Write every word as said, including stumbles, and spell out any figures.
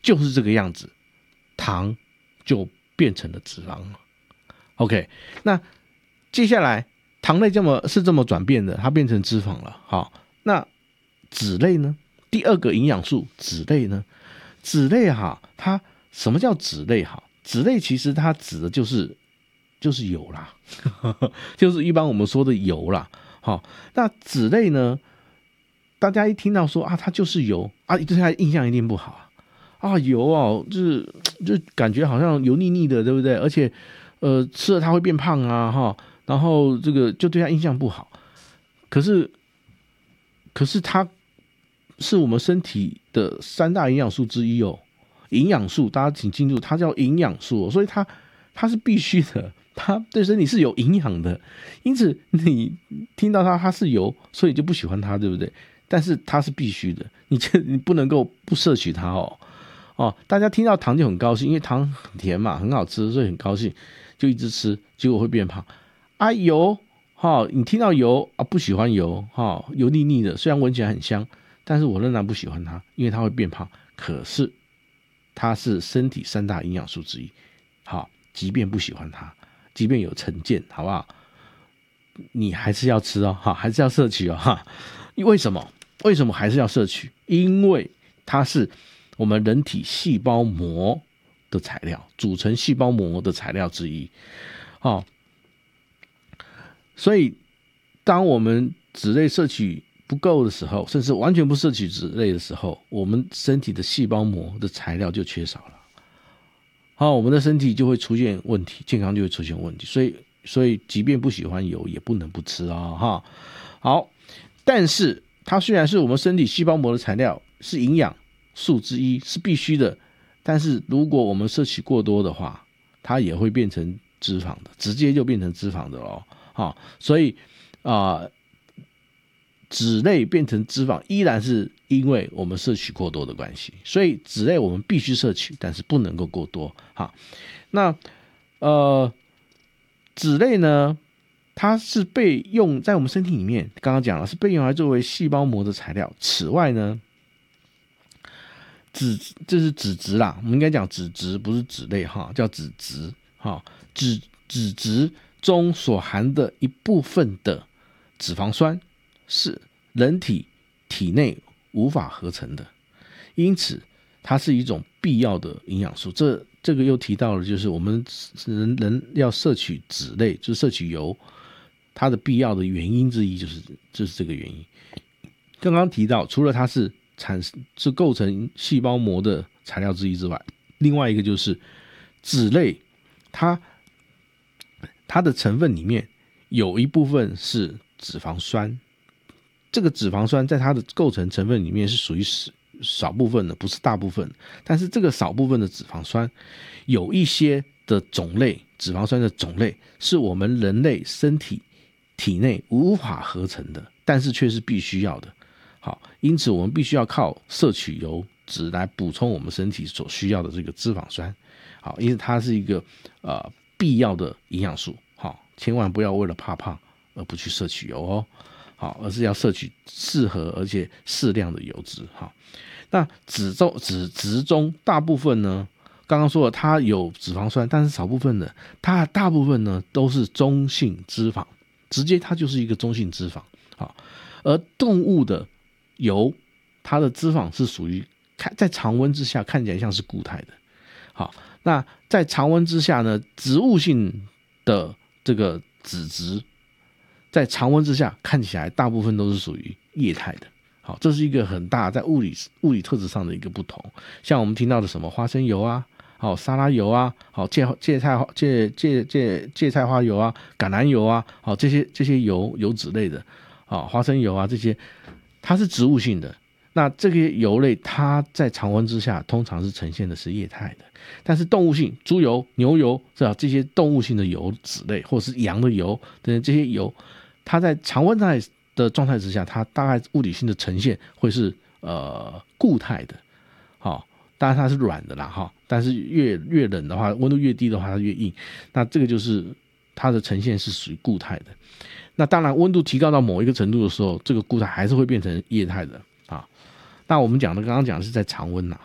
就是这个样子，糖就变成了脂肪了。OK， 那接下来糖类这么是这么转变的，它变成脂肪了。好，那脂类呢？第二个营养素脂类呢？脂类哈，它什么叫脂类哈？脂类其实它指的就是就是油啦，就是一般我们说的油啦。好，那脂类呢？大家一听到说啊，它就是油啊，对它印象一定不好啊。啊，油哦，就是就感觉好像油腻腻的，对不对？而且，呃，吃了它会变胖啊，哈，然后这个就对它印象不好。可是，可是它是我们身体的三大营养素之一哦。营养素，大家请记住，它叫营养素哦，所以它它是必须的，它对身体是有营养的。因此，你听到它它是油，所以就不喜欢它，对不对？但是它是必须的，你你不能够不摄取它哦。哦，大家听到糖就很高兴，因为糖很甜嘛，很好吃，所以很高兴，就一直吃，结果会变胖。啊，油，哈、哦，你听到油啊，不喜欢油，哈、哦，油腻腻的，虽然闻起来很香，但是我仍然不喜欢它，因为它会变胖。可是它是身体三大营养素之一，好，即便不喜欢它，即便有成见，好不好？你还是要吃哦，哈，还是要摄取哦，哈。为什么？为什么还是要摄取？因为它是我们人体细胞膜的材料，组成细胞膜的材料之一。好，所以当我们脂类摄取不够的时候，甚至完全不摄取脂类的时候，我们身体的细胞膜的材料就缺少了。好，我们的身体就会出现问题，健康就会出现问题。所以，所以即便不喜欢油，也不能不吃啊、哦！哈，好，但是它虽然是我们身体细胞膜的材料，是营养素之一，是必须的。但是如果我们摄取过多的话，它也会变成脂肪的，直接就变成脂肪的咯。好，所以啊、呃，脂类变成脂肪，依然是因为我们摄取过多的关系。所以脂类我们必须摄取，但是不能够过多。好，那呃，脂类呢？它是被用在我们身体里面，刚刚讲了是被用来作为细胞膜的材料。此外呢，脂这是脂质啦，我们应该讲脂质，不是脂类哈，叫脂质哈。脂脂质中所含的一部分的脂肪酸是人体体内无法合成的，因此它是一种必要的营养素。这这个又提到了，就是我们人人要摄取脂类，就是摄取油。它的必要的原因之一就是就是这个原因。刚刚提到，除了它是产是构成细胞膜的材料之一之外，另外一个就是脂类，它它的成分里面有一部分是脂肪酸。这个脂肪酸在它的构成成分里面是属于少部分的，不是大部分。但是这个少部分的脂肪酸，有一些的种类，脂肪酸的种类是我们人类身体体内无法合成的，但是却是必须要的。好，因此我们必须要靠摄取油脂来补充我们身体所需要的这个脂肪酸。好，因为它是一个呃必要的营养素。好，千万不要为了怕胖而不去摄取油哦。好，而是要摄取适合而且适量的油脂。好，那脂中脂质中大部分呢，刚刚说了它有脂肪酸，但是少部分的，它大部分呢都是中性脂肪。直接它就是一个中性脂肪。好，而动物的油，它的脂肪是属于在常温之下看起来像是固态的。好，那在常温之下呢，植物性的这个脂质在常温之下看起来大部分都是属于液态的。好，这是一个很大在物理物理特质上的一个不同。像我们听到的什么花生油啊，好，沙拉油啊，好，芥芥菜芥芥芥芥菜花油啊，橄榄油啊，好，这些这些油油脂类的，好，花生油啊，这些它是植物性的。那这些油类它在常温之下通常是呈现的是液态的，但是动物性，猪油、牛油是吧？这些动物性的油脂类，或者是羊的油等这些油，它在常温的状态之下，它大概物理性的呈现会是呃固态的。好，当然它是软的啦哈，但是越越冷的话，温度越低的话，它越硬。那这个就是它的呈现是属于固态的。那当然，温度提高到某一个程度的时候，这个固态还是会变成液态的啊。那我们讲的刚刚讲的是在常温啦，